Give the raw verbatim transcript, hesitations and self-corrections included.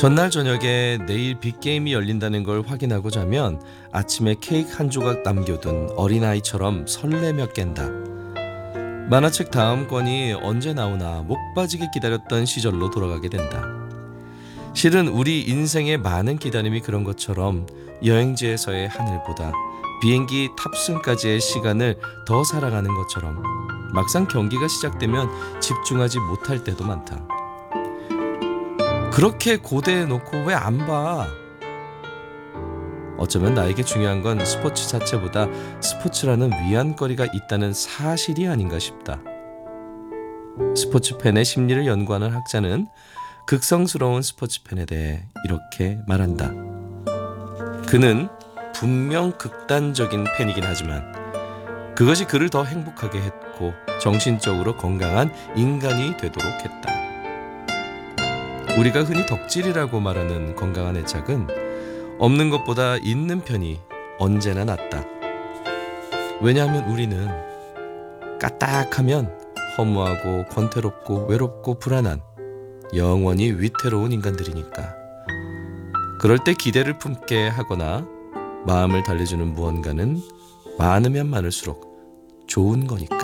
전날 저녁에 내일 빅게임이 열린다는 걸 확인하고 자면 아침에 케이크 한 조각 남겨둔 어린아이처럼 설레며 깬다. 만화책 다음 권이 언제 나오나 목 빠지게 기다렸던 시절로 돌아가게 된다. 실은 우리 인생의 많은 기다림이 그런 것처럼 여행지에서의 하늘보다 비행기 탑승까지의 시간을 더 살아가는 것처럼 막상 경기가 시작되면 집중하지 못할 때도 많다. 그렇게 고대해 놓고 왜 안 봐? 어쩌면 나에게 중요한 건 스포츠 자체보다 스포츠라는 위안거리가 있다는 사실이 아닌가 싶다. 스포츠 팬의 심리를 연구하는 학자는 극성스러운 스포츠 팬에 대해 이렇게 말한다. 그는 분명 극단적인 팬이긴 하지만 그것이 그를 더 행복하게 했고 정신적으로 건강한 인간이 되도록 했다. 우리가 흔히 덕질이라고 말하는 건강한 애착은 없는 것보다 있는 편이 언제나 낫다. 왜냐하면 우리는 까딱하면 허무하고 권태롭고 외롭고 불안한 영원히 위태로운 인간들이니까. 그럴 때 기대를 품게 하거나 마음을 달래주는 무언가는 많으면 많을수록 좋은 거니까.